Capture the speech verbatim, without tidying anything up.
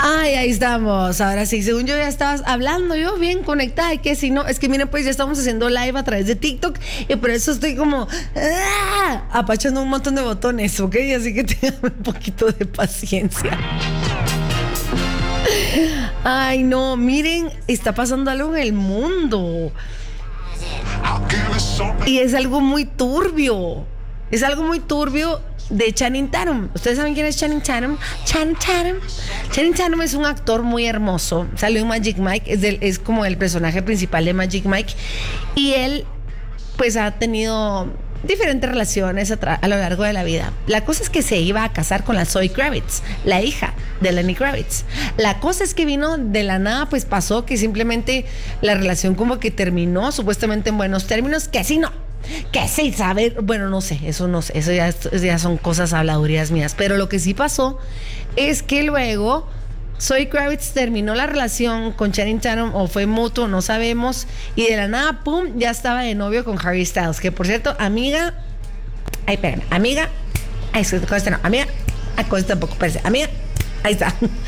Ay, ahí estamos. Ahora sí, según yo ya estabas hablando, yo bien conectada. Y que si no, es que miren, pues ya estamos haciendo live a través de TikTok y por eso estoy como ¡ah! apachando un montón de botones, ¿ok? Así que tengan un poquito de paciencia. Ay, no, miren, está pasando algo en el mundo. Y es algo muy turbio. Es algo muy turbio de Channing Tatum. ¿Ustedes saben quién es Channing Tatum? Channing Tatum. Channing Tatum es un actor muy hermoso. Salió en Magic Mike. Es, del, es como el personaje principal de Magic Mike. Y él, pues, ha tenido diferentes relaciones a, tra- a lo largo de la vida. La cosa es que se iba a casar con la Zoe Kravitz, la hija de Lenny Kravitz. La cosa es que vino de la nada, pues pasó que simplemente la relación como que terminó, supuestamente en buenos términos, que así no. Que sí, saber, bueno, no sé, eso no sé, eso ya, eso ya son cosas habladurías mías, pero lo que sí pasó es que luego Zoe Kravitz terminó la relación con Channing Tatum, o fue mutuo, no sabemos, y de la nada, pum, ya estaba de novio con Harry Styles, que por cierto, amiga, ay, espérame, amiga, ay, con este no, amiga, ay, con este tampoco, parece, amiga, ahí está.